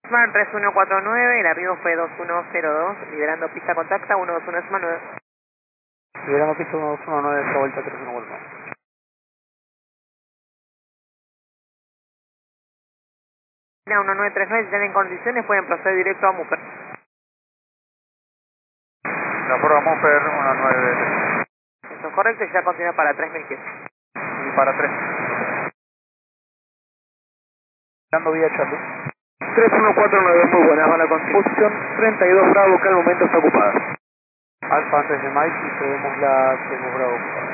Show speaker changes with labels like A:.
A: Man 3149, el arribo fue 2102, liberando pista contacta 121 Sman.
B: Liberando pista 1219, esta vuelta 3149.
A: 1939, si están en condiciones pueden proceder directo a Muper.
B: De acuerdo, Muffer 19.
A: Eso es correcto y ya continúa para 3000 pies.
B: Y para 3. Dando vía Charlie.
C: 3149, muy buena, va la posición 32 Bravo, que al momento está ocupada.
B: Alfa antes de Mike y tenemos la Bravo.